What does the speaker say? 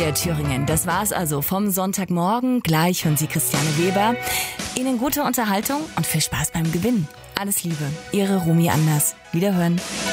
MDR Thüringen. Das war's also vom Sonntagmorgen. Gleich hören Sie Christiane Weber. Ihnen gute Unterhaltung und viel Spaß beim Gewinnen. Alles Liebe, Ihre Romy Anders. Wiederhören.